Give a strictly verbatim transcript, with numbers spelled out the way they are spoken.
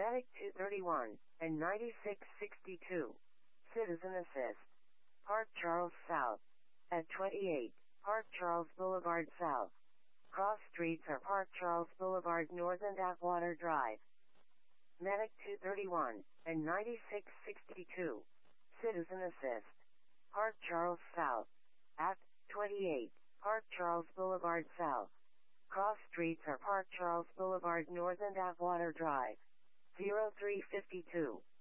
Medic two thirty-one and ninety-six sixty-two. Citizen Assist. Park Charles South. At twenty-eight, Park Charles Boulevard South. Cross streets are Park Charles Boulevard North and Atwater Drive. Medic two thirty-one and ninety-six sixty-two. Citizen Assist. Park Charles South. At twenty-eight, Park Charles Boulevard South. Cross streets are Park Charles Boulevard North and Atwater Drive. zero three five two.